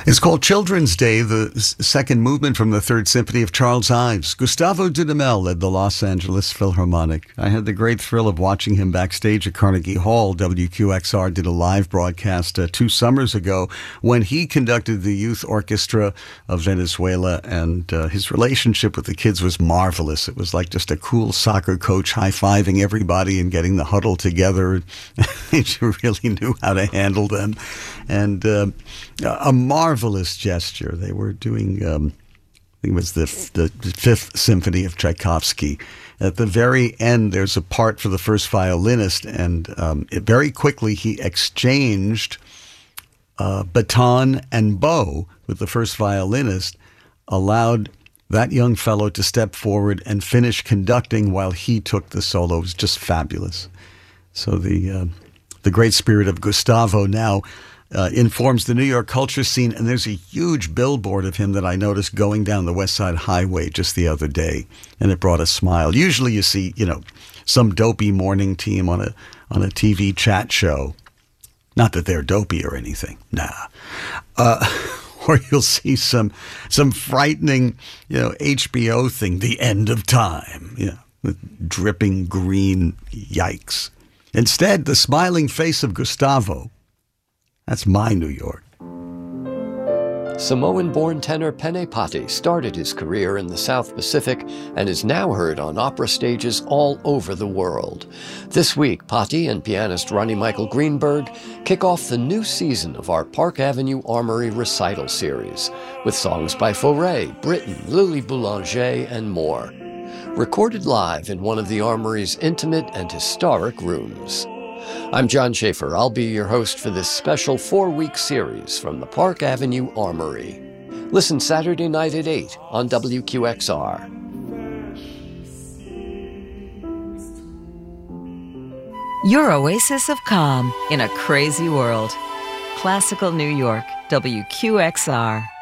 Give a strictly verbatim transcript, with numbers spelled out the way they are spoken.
It's called Children's Day, the s- second movement from the Third Symphony of Charles Ives. Gustavo Dudamel led the Los Angeles Philharmonic. I had the great thrill of watching him backstage at Carnegie Hall. W Q X R did a live broadcast uh, two summers ago when he conducted the Youth Orchestra of Venezuela, and uh, his relationship with the kids was marvelous. It was like just a cool soccer coach high-fiving everybody and getting the huddle together. He really knew how to handle them. And uh, a marvelous gesture. They were doing, um, I think it was the, the Fifth Symphony of Tchaikovsky. At the very end, there's a part for the first violinist, and um, it, very quickly he exchanged uh, baton and bow with the first violinist, allowed that young fellow to step forward and finish conducting while he took the solo. It was just fabulous. So the uh, the great spirit of Gustavo now Uh, informs the New York culture scene, and there's a huge billboard of him that I noticed going down the West Side Highway just the other day, and it brought a smile. Usually you see, you know, some dopey morning team on a on a T V chat show. Not that they're dopey or anything, nah. Uh, or you'll see some some frightening, you know, H B O thing, The End of Time, you know, with dripping green yikes. Instead, the smiling face of Gustavo. That's my New York. Samoan-born tenor Pene Pati started his career in the South Pacific and is now heard on opera stages all over the world. This week, Pati and pianist Ronnie Michael Greenberg kick off the new season of our Park Avenue Armory recital series with songs by Fauré, Britten, Lily Boulanger, and more. Recorded live in one of the Armory's intimate and historic rooms. I'm John Schaefer. I'll be your host for this special four-week series from the Park Avenue Armory. Listen Saturday night at eight on W Q X R. Your oasis of calm in a crazy world. Classical New York, W Q X R.